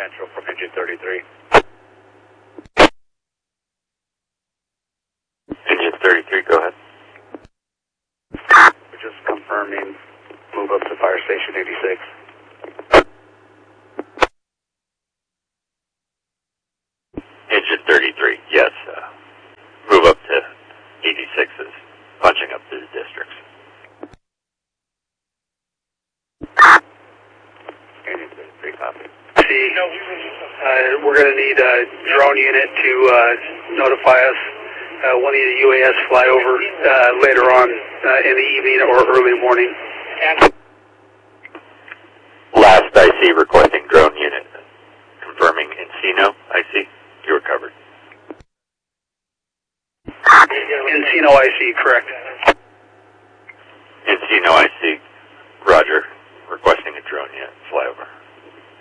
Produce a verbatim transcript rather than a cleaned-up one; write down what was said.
Central from engine thirty-three. Engine thirty-three, go ahead. We're just confirming move up to fire station eighty-six. Engine thirty-three, yes. Uh, move up to eighty-six is punching up through the districts. Engine thirty-three, copy. See, uh, we're going to need a drone unit to uh, notify us uh, when the U A S fly over uh, later on uh, in the evening or early morning. Last I C requesting drone unit. Confirming Encino, I C. You were covered. Encino, I C, correct.